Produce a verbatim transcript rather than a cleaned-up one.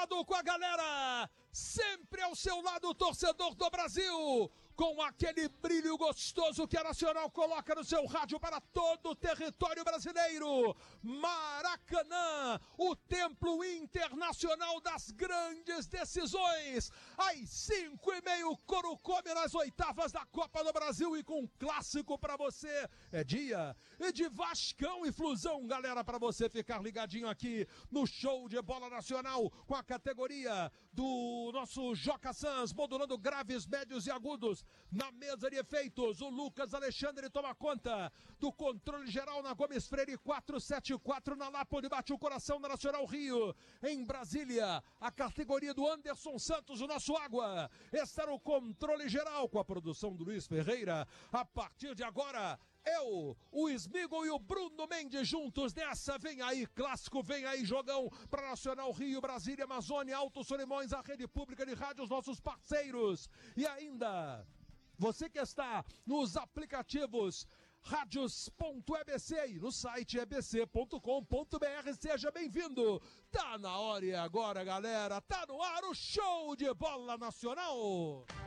lado com a galera, sempre ao seu lado, torcedor do Brasil, com aquele brilho gostoso que a Nacional coloca no seu rádio para todo o território brasileiro. Maracanã, o templo internacional das grandes decisões. Às cinco e meia, o Coro come nas oitavas da Copa do Brasil e com um clássico para você. É dia de Vascão e Flusão, galera, para você ficar ligadinho aqui no show de bola nacional com a categoria do nosso Joca Sans, modulando graves, médios e agudos. Na mesa de efeitos, o Lucas Alexandre toma conta do controle geral na Gomes Freire quatrocentos e setenta e quatro, na Lapa, onde bate o coração da Nacional Rio. Em Brasília, a categoria do Anderson Santos, o nosso Água, está no controle geral com a produção do Luiz Ferreira. A partir de agora, eu, o Smigol e o Bruno Mendes juntos nessa. Vem aí clássico, vem aí jogão para Nacional Rio, Brasília, Amazônia, Alto Solimões, a rede pública de rádio, os nossos parceiros. E ainda, você que está nos aplicativos Rádios ponto E B C e no site e b c ponto com ponto b r, seja bem-vindo. Tá na hora e agora, galera, tá no ar o show de bola nacional.